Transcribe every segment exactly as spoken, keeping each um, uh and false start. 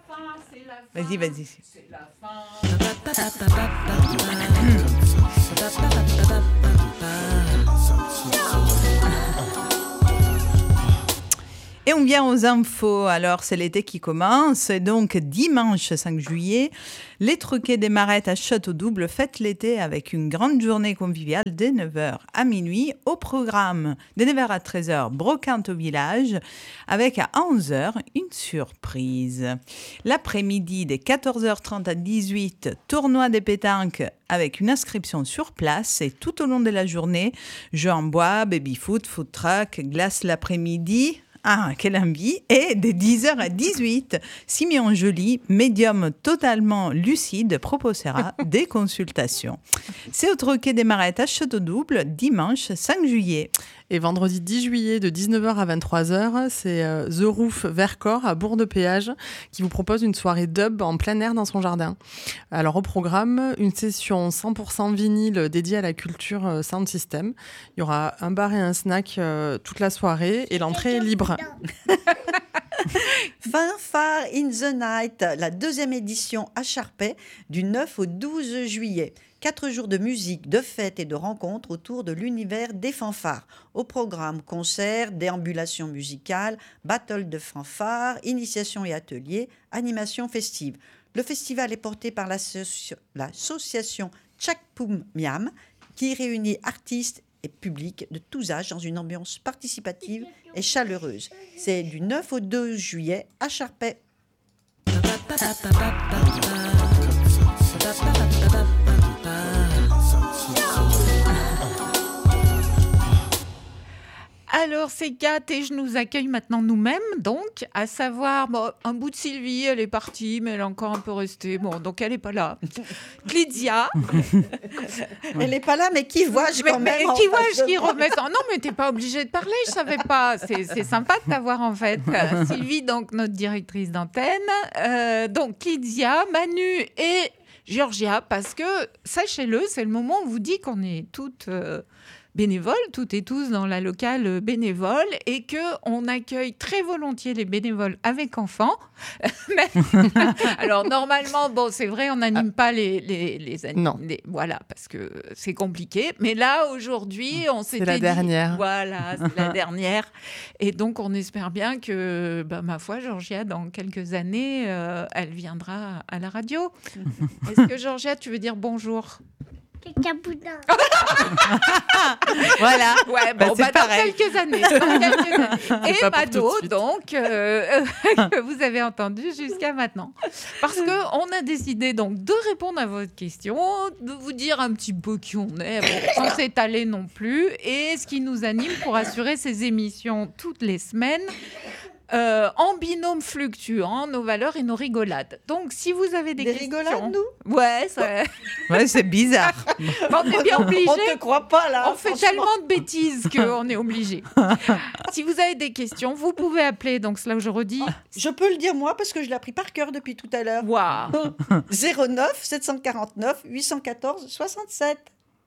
fin, c'est la fin. Vas-y, vas-y. C'est la fin. Et on vient aux infos. Alors, c'est l'été qui commence. Et donc, dimanche cinq juillet, les Troquets des Marettes à Château-Double fêtent l'été avec une grande journée conviviale dès neuf heures à minuit. Au programme, de neuf heures à treize heures, brocante au village, avec à onze heures, une surprise. L'après-midi, de quatorze heures trente à dix-huit heures, tournoi des pétanques avec une inscription sur place. Et tout au long de la journée, jeux en bois, baby-foot, food truck, glace l'après-midi. Ah, quelle envie! Et de dix heures à dix-huit heures, Simeon Joly, médium totalement lucide, proposera des consultations. C'est au Troquet des Marettes à Château-Double, dimanche cinq juillet. Et vendredi dix juillet, de dix-neuf heures à vingt-trois heures, c'est euh, The Roof Vercors à Bourg-de-Péage qui vous propose une soirée dub en plein air dans son jardin. Alors au programme, une session cent pour cent vinyle dédiée à la culture euh, sound system. Il y aura un bar et un snack euh, toute la soirée et l'entrée est libre. Fanfare in the Night, la deuxième édition à Charpey, du neuf au douze juillet. Quatre jours de musique, de fêtes et de rencontres autour de l'univers des fanfares. Au programme, concerts, déambulations musicales, battle de fanfares, initiation et ateliers, animation festive. Le festival est porté par l'associ- l'association Tchakpoum Miam, qui réunit artistes et public de tous âges dans une ambiance participative et chaleureuse. C'est du neuf au douze juillet à Charpey. Alors, c'est Kat et je nous accueille maintenant nous-mêmes, donc, à savoir, bon, un bout de Sylvie, elle est partie, mais elle est encore un peu restée. Bon, donc elle n'est pas là. Clydia. Elle n'est pas là, mais qui vois-je mais, quand même mais en qui face vois-je de qui moi. remet ça. Non, mais t'es pas obligée de parler, je savais pas. C'est, c'est sympa de t'avoir, en fait. Euh, Sylvie, donc, notre directrice d'antenne. Euh, donc, Clydia, Manu et Georgia, parce que, sachez-le, c'est le moment où on vous dit qu'on est toutes... Euh, bénévoles, toutes et tous dans la locale bénévole, et qu'on accueille très volontiers les bénévoles avec enfants. Mais, alors normalement, bon, c'est vrai, on n'anime pas les, les, les, anim- Non. les voilà, parce que c'est compliqué. Mais là, aujourd'hui, on s'était C'est la dit, dernière. voilà, c'est la dernière. Et donc, on espère bien que, bah, ma foi, Georgia, dans quelques années, euh, elle viendra à la radio. Est-ce que, Georgia, tu veux dire bonjour ? Cacaboudin. Voilà. Ouais, Bah, bon, c'est bah, dans pareil. quelques années. Dans quelques années. Et pas pour tout Mado, de suite. donc, euh, que vous avez entendu jusqu'à maintenant. Parce qu'on a décidé donc de répondre à votre question, de vous dire un petit peu qui on est, bon, sans s'étaler non plus, et ce qui nous anime pour assurer ces émissions toutes les semaines. Euh, en binôme fluctuant, nos valeurs et nos rigolades. Donc, si vous avez des, Des questions... rigolades, nous Ouais, ça... Ouais, c'est bizarre. on est bien obligés. On ne te croit pas, là. On fait franchement. tellement de bêtises qu'on est obligé. Si vous avez des questions, vous pouvez appeler. Donc, cela, je redis. Je peux le dire moi, parce que je l'ai appris par cœur depuis tout à l'heure. Waouh. zéro neuf sept cent quarante-neuf huit cent quatorze soixante-sept.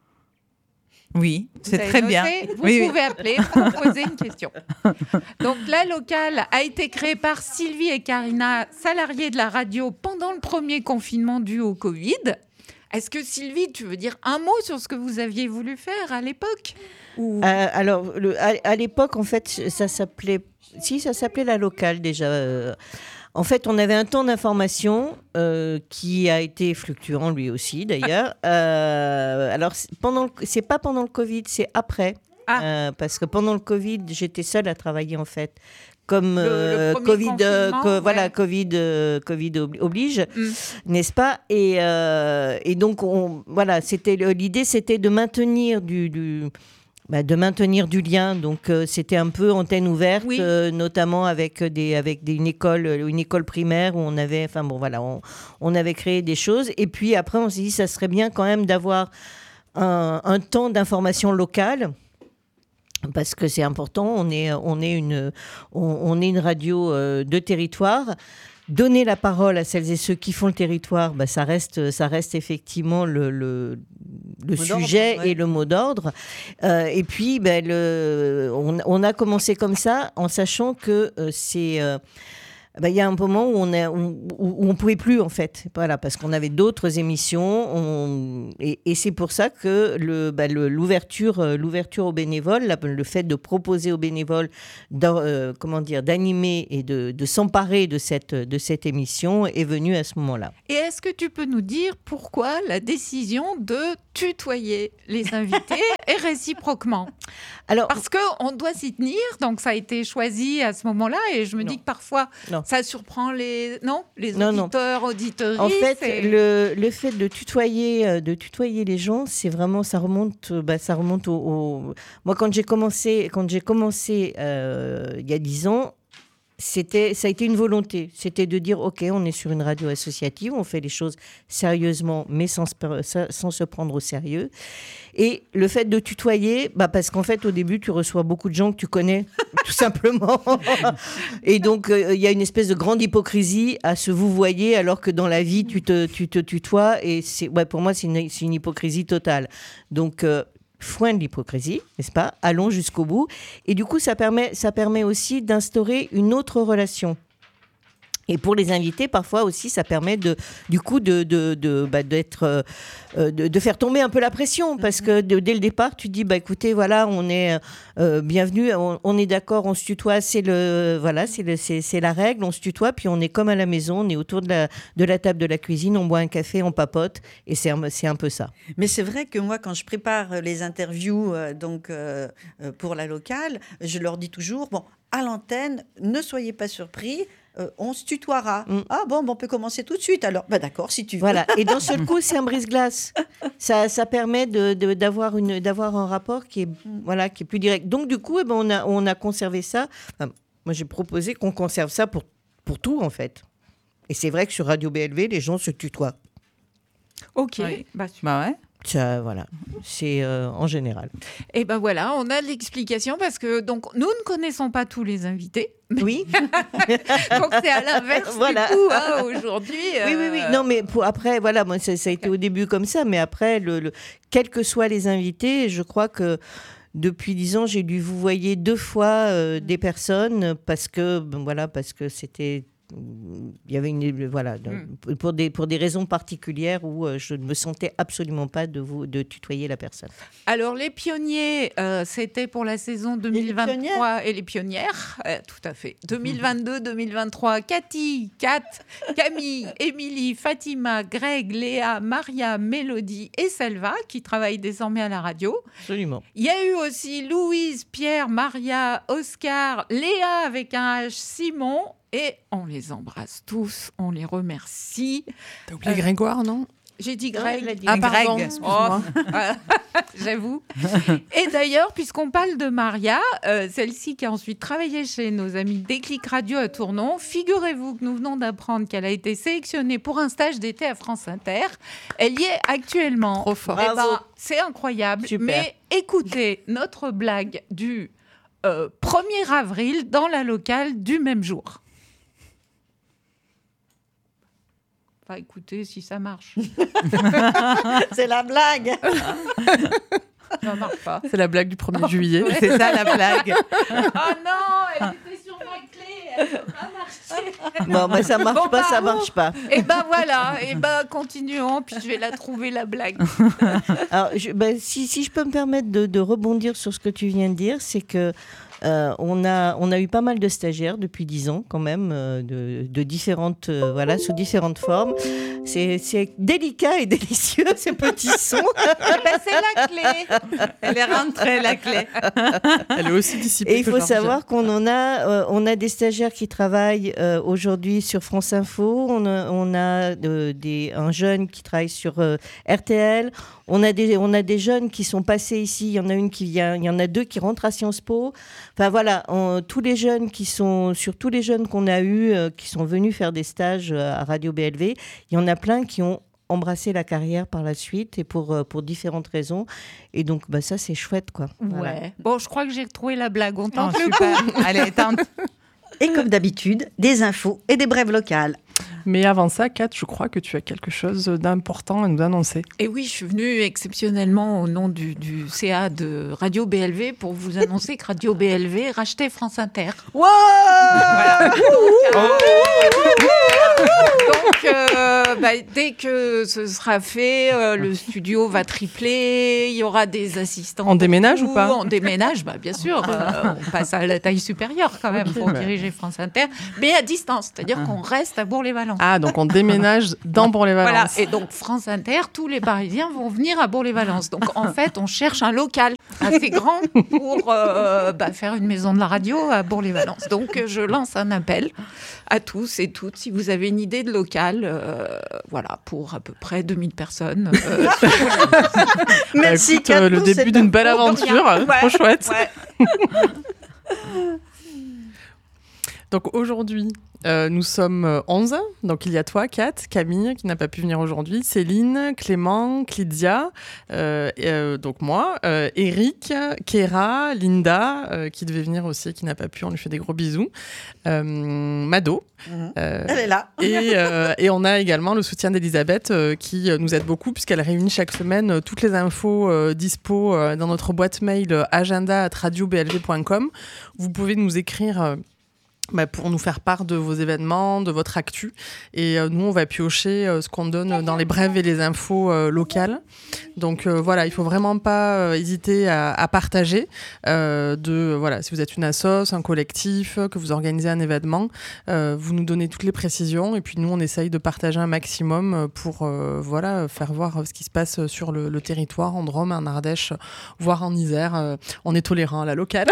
Oui, Vous c'est avez très noté, bien. Vous Oui, oui. pouvez appeler pour poser une question. Donc, la locale a été créée par Sylvie et Karina, salariées de la radio pendant le premier confinement dû au Covid. Est-ce que, Sylvie, tu veux dire un mot sur ce que vous aviez voulu faire à l'époque ? Ou... Euh, alors, le, à, à l'époque, en fait, ça s'appelait... Si, ça s'appelait la locale, déjà. Euh, en fait, on avait un temps d'information euh, qui a été fluctuant, lui aussi, d'ailleurs. euh, alors, c'est, pendant le, c'est pas pendant le Covid, c'est après. Ah. Euh, parce que pendant le Covid, j'étais seule à travailler, en fait. Comme Le- le euh, premier Covid, euh, confinement, co- ouais. voilà, Covid, euh, Covid obli- oblige, Mm. n'est-ce pas ? Et, euh, et donc, on, voilà, c'était le- l'idée, c'était de maintenir du, du bah, de maintenir du lien. Donc, euh, c'était un peu antenne ouverte, Oui. euh, notamment avec des, avec des, une école, une école primaire où on avait, enfin bon, voilà, on, on avait créé des choses. Et puis après, on s'est dit, ça serait bien quand même d'avoir un, un temps d'information locale. Parce que c'est important, on est, on est, une, on, on est une radio euh, de territoire. Donner la parole à celles et ceux qui font le territoire, bah, ça, reste, ça reste effectivement le, le, le Mot sujet d'ordre, ouais. et le mot d'ordre. Euh, et puis, bah, le, on, on a commencé comme ça en sachant que euh, c'est... Euh, Ben, y a un moment où on ne où, où on pouvait plus, en fait. Voilà, parce qu'on avait d'autres émissions. On... Et, et c'est pour ça que le, ben, le, l'ouverture, l'ouverture aux bénévoles, la, le fait de proposer aux bénévoles euh, comment dire, d'animer et de, de s'emparer de cette, de cette émission est venu à ce moment-là. Et est-ce que tu peux nous dire pourquoi la décision de tutoyer les invités et réciproquement? Alors, parce qu'on doit s'y tenir, donc ça a été choisi à ce moment-là, et je me non. dis que parfois non. ça surprend les, non, les non, auditeurs, non. auditeuristes. En fait, et... le, le fait de tutoyer, de tutoyer les gens, c'est vraiment, ça remonte, bah, ça remonte au, au... Moi, quand j'ai commencé, quand j'ai commencé euh, il y a dix ans, C'était, ça a été une volonté. C'était de dire, OK, on est sur une radio associative, on fait les choses sérieusement, mais sans, sans se prendre au sérieux. Et le fait de tutoyer, bah parce qu'en fait, au début, tu reçois beaucoup de gens que tu connais, tout simplement. Et donc, il euh, y a une espèce de grande hypocrisie à se vouvoyer, alors que dans la vie, tu te, tu te tutoies. Et c'est, ouais, pour moi, c'est une, c'est une hypocrisie totale. Donc... Euh, Foin de l'hypocrisie, n'est-ce pas? Allons jusqu'au bout. Et du coup, ça permet, ça permet aussi d'instaurer une autre relation. Et pour les invités, parfois aussi, ça permet de, du coup de, de, de, bah, d'être, euh, de, de faire tomber un peu la pression. Parce que de, dès le départ, tu te dis, bah, écoutez, voilà, on est euh, bienvenue, on, on est d'accord, on se tutoie, c'est, le, voilà, c'est, le, c'est, c'est la règle, on se tutoie, puis on est comme à la maison, on est autour de la, de la table de la cuisine, on boit un café, on papote, et c'est, c'est un peu ça. Mais c'est vrai que moi, quand je prépare les interviews euh, donc, euh, pour la locale, je leur dis toujours, bon, à l'antenne, ne soyez pas surpris, Euh, on se tutoiera. Mm. Ah bon, bon, on peut commencer tout de suite. Alors, bah d'accord, si tu veux. Voilà. Et d'un seul coup, c'est un brise-glace. Ça, ça permet de, de, d'avoir, une, d'avoir un rapport qui est, mm. voilà, qui est plus direct. Donc, du coup, eh ben, on, a, on a conservé ça. Enfin, moi, j'ai proposé qu'on conserve ça pour, pour tout, en fait. Et c'est vrai que sur Radio B L V, les gens se tutoient. OK. Oui. Bah, bah ouais. Ça, voilà, c'est euh, en général. Et ben voilà, on a l'explication parce que donc nous ne connaissons pas tous les invités. Oui. Donc c'est à l'inverse voilà. Du coup hein, aujourd'hui. Oui, oui, oui. Non, mais pour, après, voilà, moi ça, ça a été au début comme ça, mais après, le, le, quels que soient les invités, je crois que depuis dix ans, j'ai dû vous voyer deux fois euh, des personnes parce que, ben, voilà, parce que c'était. Il y avait une voilà mm. pour des pour des raisons particulières où euh, je ne me sentais absolument pas de vous de tutoyer la personne. Alors les pionniers euh, c'était pour la saison deux mille vingt-trois et les pionnières euh, tout à fait deux mille vingt-deux deux mille vingt-trois Cathy, Kat, Camille, Émilie, Fatima, Greg, Léa, Maria, Mélodie et Selva qui travaillent désormais à la radio. Absolument. Il y a eu aussi Louise, Pierre, Maria, Oscar, Léa avec un H, Simon. Et on les embrasse tous, on les remercie. T'as oublié euh, Grégoire, non? J'ai dit Greg. Ouais, dit ah, pardon, Greg. Oh, j'avoue. Et d'ailleurs, puisqu'on parle de Maria, euh, celle-ci qui a ensuite travaillé chez nos amis Déclic Radio à Tournon, figurez-vous que nous venons d'apprendre qu'elle a été sélectionnée pour un stage d'été à France Inter. Elle y est actuellement. Trop fort. Eh ben, c'est incroyable. Super. Mais écoutez notre blague du euh, premier avril dans la locale du même jour. Pas écouter si ça marche. C'est la blague. Ça marche pas. C'est la blague du premier juillet. Ouais. C'est ça la blague. Oh non, elle était sur ma clé, elle peut pas marcher. Bon, bah, ça marche bon, pas, bah, ça marche pas. Et ben voilà, et ben continuons, puis je vais la trouver la blague. Alors, je, bah, si, si je peux me permettre de, de rebondir sur ce que tu viens de dire, c'est que Euh, on, a, on a eu pas mal de stagiaires depuis dix ans quand même, euh, de, de différentes, euh, voilà, sous différentes formes. C'est, c'est délicat et délicieux ces petits sons. Ben, c'est la clé. Elle est rentrée, la clé. Elle est aussi dissipée. Et il faut savoir qu'on en a, euh, on a des stagiaires qui travaillent euh, aujourd'hui sur France Info. On a, on a euh, des, un jeune qui travaille sur euh, R T L. On a des, on a des jeunes qui sont passés ici. Il y en a une qui vient, il y en a deux qui rentrent à Sciences Po. Enfin voilà, on, tous les jeunes qui sont, sur tous les jeunes qu'on a eus, euh, qui sont venus faire des stages euh, à Radio B L V, il y en a plein qui ont embrassé la carrière par la suite et pour, euh, pour différentes raisons. Et donc, bah, ça, c'est chouette, quoi. Ouais. Voilà. Bon, je crois que j'ai trouvé la blague. On tente oh, le super. coup. Allez, tente. Et comme d'habitude, des infos et des brèves locales. Mais avant ça, Kat, je crois que tu as quelque chose d'important à nous annoncer. Et oui, je suis venue exceptionnellement au nom du, du C A de Radio B L V pour vous annoncer que Radio B L V rachetait France Inter. Wow voilà. Donc, euh, Donc, euh, bah, dès que ce sera fait, euh, le studio va tripler. Il y aura des assistants. On déménage partout. ou pas? On déménage, bah, bien sûr. Euh, on passe à la taille supérieure quand même Okay, pour ouais. diriger France Inter, mais à distance. C'est-à-dire qu'on reste à Bourg-les-Valence. Ah, donc on déménage dans Bourg-les-Valence. Voilà, et donc France Inter, tous les Parisiens vont venir à Bourg-les-Valence. Donc en fait, on cherche un local assez grand pour euh, bah, faire une maison de la radio à Bourg-les-Valence. Donc je lance un appel à tous et toutes, si vous avez une idée de local, euh, voilà, pour à peu près deux mille personnes. Euh, Merci, Bah, écoute, euh, le Catou, début c'est d'une un belle cours de aventure, rien. Ouais, trop chouette. ouais. Donc aujourd'hui, euh, nous sommes onze. Donc il y a toi, Kat, Camille, qui n'a pas pu venir aujourd'hui, Céline, Clément, Clydia, euh, et, euh, donc moi, euh, Eric, Kéra, Linda, euh, qui devait venir aussi, qui n'a pas pu, on lui fait des gros bisous, euh, Mado. Mhm. euh, Elle est là. Et, euh, et on a également le soutien d'Elisabeth euh, qui euh, nous aide beaucoup puisqu'elle réunit chaque semaine euh, toutes les infos euh, dispo euh, dans notre boîte mail euh, agenda arobase radio b l g point com. Vous pouvez nous écrire euh, bah, pour nous faire part de vos événements, de votre actu. Et euh, nous, on va piocher euh, ce qu'on donne dans les brèves et les infos euh, locales. Donc euh, voilà, il faut vraiment pas euh, hésiter à, à partager. Euh, de, voilà, si vous êtes une assoce, un collectif, que vous organisez un événement, euh, vous nous donnez toutes les précisions. Et puis nous, on essaye de partager un maximum pour euh, voilà, faire voir ce qui se passe sur le, le territoire, en Drôme, en Ardèche, voire en Isère. Euh, on est tolérant à la locale.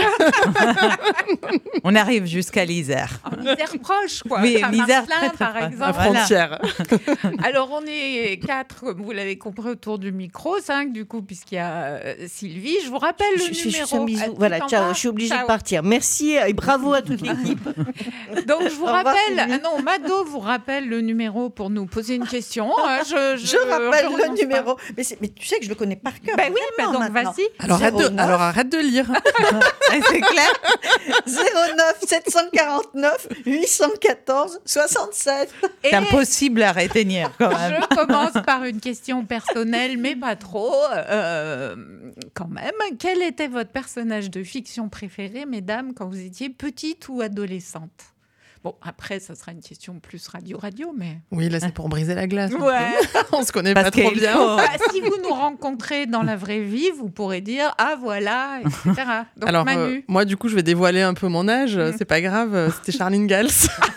On arrive jusqu'à l'Isère. En Isère proche, quoi. Oui, À l'Isère Marcelin, très, très par proche. à exemple. Voilà. frontière. Alors, on est quatre, comme vous l'avez compris, autour du micro, cinq du coup, puisqu'il y a euh, Sylvie. Je vous rappelle le Je, je, je numéro. fais un bisou. Ah, tu Voilà, t'en ciao, vas je suis obligée Ciao. de partir. Merci et bravo à toute l'équipe. Donc, je vous Au revoir, rappelle. Sylvie. Ah non, Mado vous rappelle le numéro pour nous poser une question. Euh, Je, je, Je rappelle je le renonce numéro. Mais, c'est- mais tu sais que je le connais par cœur. Ben oui, ben vraiment, donc maintenant. vas-y. Alors arrête, de, zéro neuf. alors arrête de lire. C'est clair. zéro neuf sept cent quarante-neuf huit cent quatorze soixante-sept. Et C'est impossible à retenir quand même. je commence par une question personnelle, mais pas trop. Euh, quand même, quel était votre personnage de fiction préféré, mesdames, quand vous étiez petite ou adolescente? Bon, après, ça sera une question plus radio-radio, mais... Oui, là, c'est pour briser la glace. Ouais. On se connaît Parce pas trop qu'il bien. faut- Bah, si vous nous rencontrez dans la vraie vie, vous pourrez dire « Ah, voilà », et cetera. Donc, Alors, euh, Manu. moi, du coup, je vais dévoiler un peu mon âge. Mm. C'est pas grave, euh, c'était Charline Gals.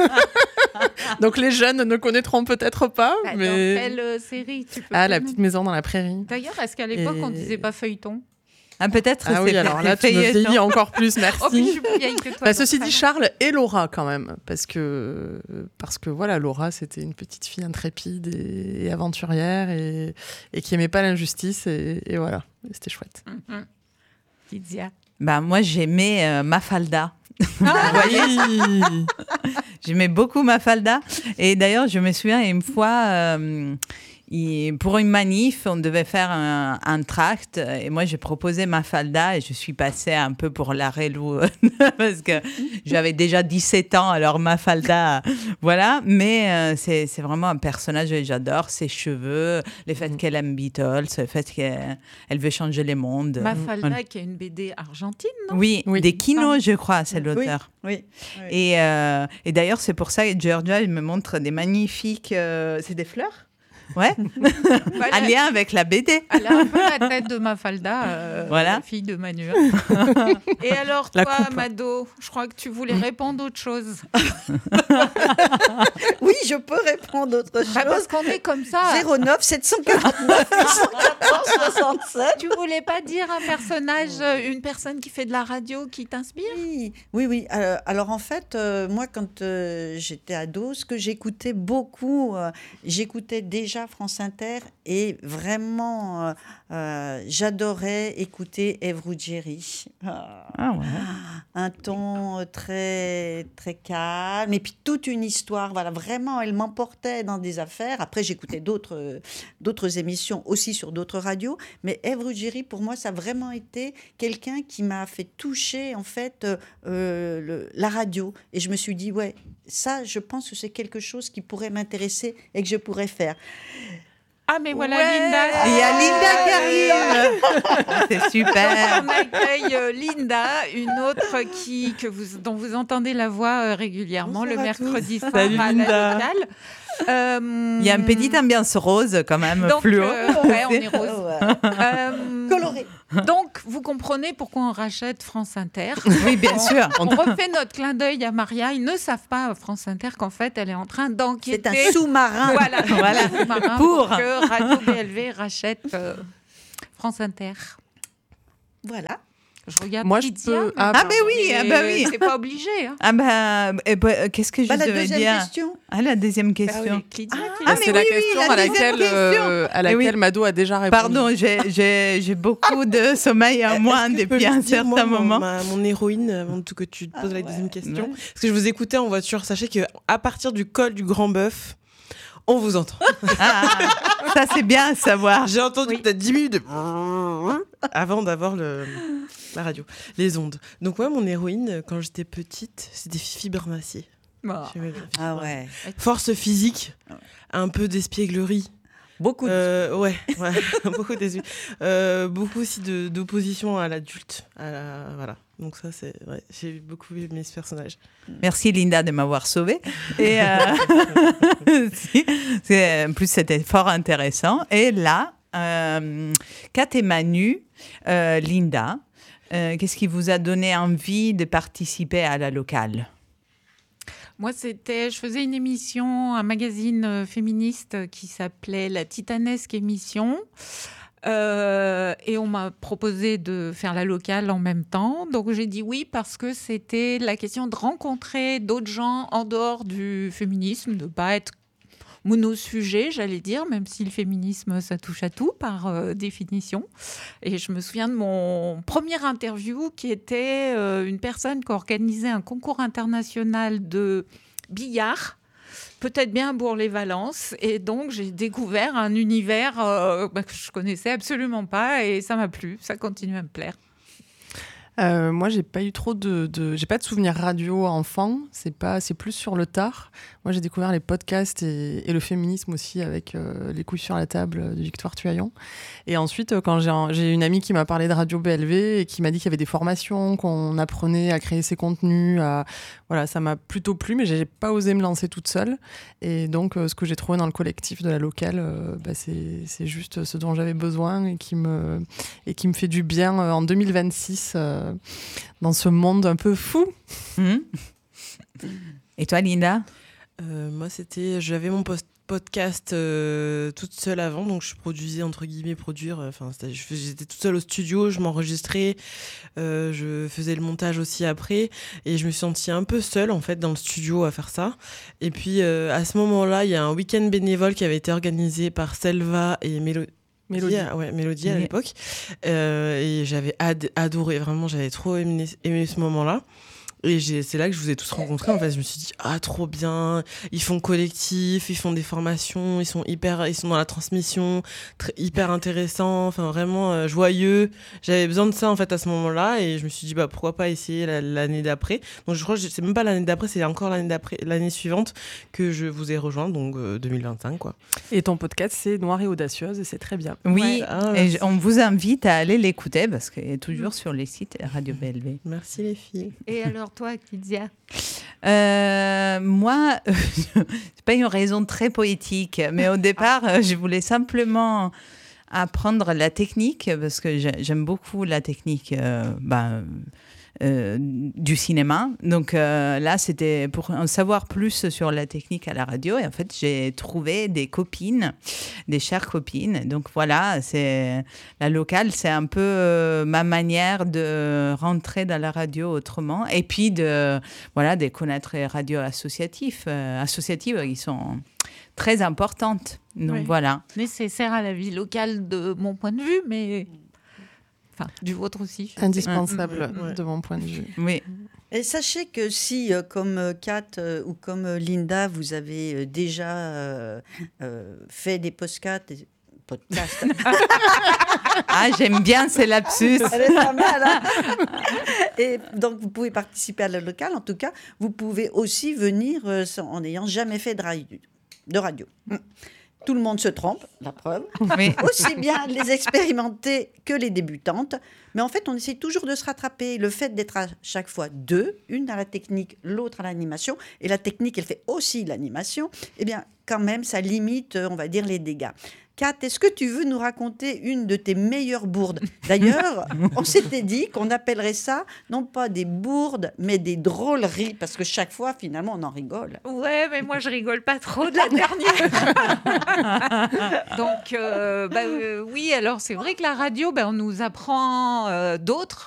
Donc, les jeunes ne connaîtront peut-être pas. Bah, mais... Dans quelle euh, série tu peux Ah, la connaître petite maison dans la prairie. D'ailleurs, est-ce qu'à l'époque, Et- on disait pas feuilleton? Ah, peut-être Ah oui, c'est alors là, tu me feuilleton. vieillis encore plus, merci. Oh, puis je suis plus vieille que toi. Bah, donc ceci ça dit, va. Charles et Laura quand même, parce que, parce que voilà, Laura, c'était une petite fille intrépide et, et aventurière et, et qui aimait pas l'injustice et, et voilà, Et c'était chouette. Mhm. Lydia. Bah, moi, j'aimais euh, Mafalda. Ah, Vous voyez, j'aimais beaucoup Mafalda. Et d'ailleurs, je me souviens une fois, euh, il- pour une manif, on devait faire un, un tract. Et moi, j'ai proposé Mafalda et je suis passée un peu pour la relou parce que j'avais déjà dix-sept ans. Alors, Mafalda, voilà. Mais euh, c'est c'est vraiment un personnage que j'adore. Ses cheveux, le fait qu'elle aime Beatles, le fait qu'elle elle veut changer le monde. Mafalda, qui est une B D argentine, non? Oui, Oui. des Kino, je crois, c'est l'auteur. Oui. oui. Et, euh, et d'ailleurs, c'est pour ça que Georgia, il me montre des magnifiques... euh, c'est des fleurs. Ouais, Bah, un elle a- lien avec la B D. Elle a un peu la tête de Mafalda, euh, Voilà. la fille de Manu. Et alors, La toi, coupe. Mado, je crois que tu voulais répondre autre chose. Oui, je peux répondre autre Bah, chose. parce qu'on est comme ça. zéro neuf sept cent quarante-neuf huit cent quatorze soixante-sept. Tu voulais pas dire un personnage, euh, une personne qui fait de la radio qui t'inspire? Oui, oui, oui. Euh, alors en fait, euh, moi, quand euh, j'étais ado, ce que j'écoutais beaucoup, euh, j'écoutais déjà France Inter et vraiment, euh, euh, j'adorais écouter Ève Ruggieri. Ah, Ah ouais. un ton euh, très, très calme et puis toute une histoire. Voilà, vraiment, elle m'emportait dans des affaires. Après, j'écoutais d'autres, euh, d'autres émissions aussi sur d'autres radios. Mais Ève Ruggieri, pour moi, ça a vraiment été quelqu'un qui m'a fait toucher, en fait, euh, euh, le- la radio. Et je me suis dit, ouais, ça, je pense que c'est quelque chose qui pourrait m'intéresser et que je pourrais faire. Ah, mais voilà, Ouais. Linda. Il y a Linda qui arrive. C'est super. On accueille euh, Linda, une autre qui, que vous, dont vous entendez la voix euh, régulièrement Bonsoir le à tous. mercredi soir Salut, à Linda. la locale. Euh, Il y a une petite ambiance rose quand même, donc, fluo. euh, ouais, on est rose. Ouais. Euh, Coloré. donc, vous comprenez pourquoi on rachète France Inter. Oui, bien sûr. On refait notre clin d'œil à Maria. Ils ne savent pas, France Inter, qu'en fait, elle est en train d'enquêter. C'est un sous-marin. Voilà, Voilà. un sous-marin Pour. pour que Radio B L V rachète euh, France Inter. Voilà. Je regarde Moi, je Lydia, peux. Ah, ben oui, ah ben oui. C'est pas obligé. Hein. Ah bah, eh ben, qu'est-ce que je Bah, la devais deuxième dire question. Ah, la deuxième Bah question. oui, Lydia qui Ah, l'a- mais c'est la oui, oui, question la à deuxième laquelle, euh, à Eh laquelle oui. Mado a déjà répondu. Pardon, j'ai, j'ai, j'ai beaucoup de sommeil en moi Est-ce que je peux depuis un juste dire, certain moi, mon- moment. ma- Mon héroïne, avant tout que tu te poses Ah, la ouais. deuxième question. Ouais. Parce que je vous écoutais en voiture. Sachez qu'à partir du col du Grand Bœuf, on vous entend. Ah, ça, c'est bien à savoir. J'ai entendu Oui. peut-être dix minutes de... avant d'avoir le... la radio, les ondes. Donc, ouais, mon héroïne, quand j'étais petite, c'était Fifi Bermassier. Bon. J'aimais bien Fifi Ah Bermassier. ouais. Force physique, un peu d'espièglerie. Beaucoup de... Euh, ouais, ouais, beaucoup d'espi- euh, beaucoup aussi de, d'opposition à l'adulte. À la- voilà. Donc ça, c'est... Ouais, j'ai beaucoup aimé ce personnage. Merci Linda de m'avoir sauvée. Et euh, si, c'est, en plus, c'était fort intéressant. Et là, euh, Kat et Manu, euh, Linda, euh, qu'est-ce qui vous a donné envie de participer à la locale ? Moi, c'était, je faisais une émission, un magazine euh, féministe qui s'appelait La Titanesque Émission. Euh, et on m'a proposé de faire la locale en même temps. Donc j'ai dit oui parce que c'était la question de rencontrer d'autres gens en dehors du féminisme, de ne pas être monosujet, j'allais dire, même si le féminisme, ça touche à tout par euh, définition. Et je me souviens de mon premier interview qui était euh, une personne qui organisait un concours international de billard, peut-être bien à Bourg-les-Valences. Et donc, j'ai découvert un univers euh, bah, que je connaissais absolument pas et ça m'a plu, ça continue à me plaire. Euh, moi, j'ai pas eu trop de, de j'ai pas de souvenirs radio enfant. C'est pas, c'est plus sur le tard. Moi, j'ai découvert les podcasts et, et le féminisme aussi avec euh, les couilles sur la table de Victoire Tuaillon. Et ensuite, euh, quand j'ai, un- j'ai une amie qui m'a parlé de Radio B L V et qui m'a dit qu'il y avait des formations, qu'on apprenait à créer ses contenus, à, voilà, ça m'a plutôt plu, mais j'ai pas osé me lancer toute seule. Et donc, euh, ce que j'ai trouvé dans le collectif de la locale, euh, bah, c'est, c'est juste ce dont j'avais besoin et qui me, et qui me fait du bien euh, en deux mille vingt-six. Euh, dans ce monde un peu fou. Hmm Et toi, Linda ? Euh, moi, c'était... J'avais mon post- podcast euh, toute seule avant, donc je produisais, entre guillemets, produire. Enfin, c'était- je faisais- j'étais toute seule au studio, je m'enregistrais, euh, je faisais le montage aussi après, et je me suis sentie un peu seule, en fait, dans le studio à faire ça. Et puis, euh, à ce moment-là, il y a un week-end bénévole qui avait été organisé par Selva et Mélodie. Mélodie. à- ouais, Mélodie à Oui. l'époque. Euh, et j'avais ad- adoré, vraiment, j'avais trop aimé, aimé ce moment-là. Et j'ai- c'est là que je vous ai tous rencontrés. En fait, je me suis dit, ah, trop bien. Ils font collectif, ils font des formations, ils sont hyper, ils sont dans la transmission, très, hyper intéressants, enfin, vraiment euh, joyeux. J'avais besoin de ça, en fait, à ce moment-là. Et je me suis dit, bah, pourquoi pas essayer la- l'année d'après. Donc, je crois que c'est même pas l'année d'après, c'est encore l'année d'après, l'année suivante que je vous ai rejoint, donc euh, deux mille vingt-cinq, quoi. Et ton podcast, c'est Noire et Audacieuse, et c'est très bien. Oui, Ouais. Ah, et merci. je- on vous invite à aller l'écouter parce qu'il est toujours sur les sites Radio B L V. Merci, les filles. Et alors toi, Lydia ? Euh, moi, c'est pas une raison très poétique, mais au départ, euh, je voulais simplement apprendre la technique parce que j'ai- j'aime beaucoup la technique euh, ben, euh, du cinéma. Donc euh, là, c'était pour en savoir plus sur la technique à la radio. Et en fait, j'ai trouvé des copines, des chères copines. Donc voilà, c'est la locale, c'est un peu euh, ma manière de rentrer dans la radio autrement. Et puis de voilà, de connaître les radios associatives, euh, associatives qui sont très importantes. Donc Oui. voilà. Nécessaire à la vie locale de mon point de vue, mais enfin du vôtre aussi. Indispensable Ouais. de mon point de vue. Oui. Et sachez que si, euh, comme euh, Kat euh, ou comme euh, Linda, vous avez euh, déjà euh, euh, fait des podcasts, des podcasts, Ah, j'aime bien ces lapsus. elle est pas mal, hein. Et donc vous pouvez participer à la locale. En tout cas, vous pouvez aussi venir euh, sans- en n'ayant jamais fait de radio. De radio. Mm. Tout le monde se trompe, la preuve. Oui. Aussi bien les expérimentées que les débutantes. Mais en fait, on essaie toujours de se rattraper. Le fait d'être à chaque fois deux, une à la technique, l'autre à l'animation, et la technique, elle fait aussi l'animation, eh bien, quand même, ça limite, on va dire, les dégâts. Kat, est-ce que tu veux nous raconter une de tes meilleures bourdes? D'ailleurs, on s'était dit qu'on appellerait ça, non pas des bourdes, mais des drôleries, parce que chaque fois, finalement, on en rigole. Ouais, mais moi, je rigole pas trop de la dernière. Donc, euh, bah, euh, oui, alors c'est vrai que la radio, bah, on nous apprend euh, d'autres